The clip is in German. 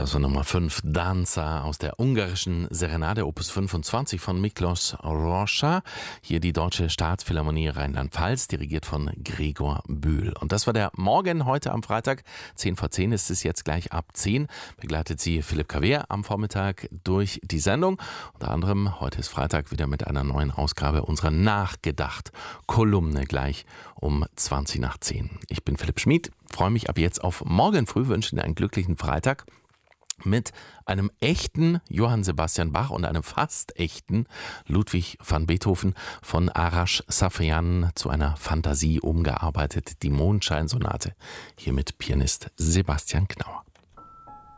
Das war Nummer 5, Danza aus der ungarischen Serenade Opus 25 von Miklos Rózsa. Hier die Deutsche Staatsphilharmonie Rheinland-Pfalz, dirigiert von Gregor Bühl. Und das war der Morgen heute am Freitag. 10 vor 10 ist es jetzt gleich ab 10. Begleitet Sie Philipp Kawehr am Vormittag durch die Sendung. Unter anderem, heute ist Freitag, wieder mit einer neuen Ausgabe unserer Nachgedacht-Kolumne gleich um 20 nach 10. Ich bin Philipp Schmid, freue mich ab jetzt auf morgen früh, wünsche Ihnen einen glücklichen Freitag mit einem echten Johann Sebastian Bach und einem fast echten Ludwig van Beethoven von Arash Safjan zu einer Fantasie umgearbeitet, die Mondscheinsonate, hier mit Pianist Sebastian Knauer.